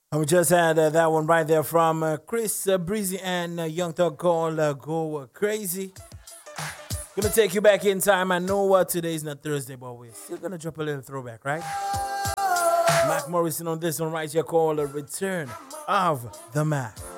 We just had that one right there from Chris Breezy and Young Thug called Go Crazy. Gonna take you back in time. I know what today's not Thursday, but we're still gonna drop a little throwback, right? Mac Morrison on this one right here called Return of the Mac.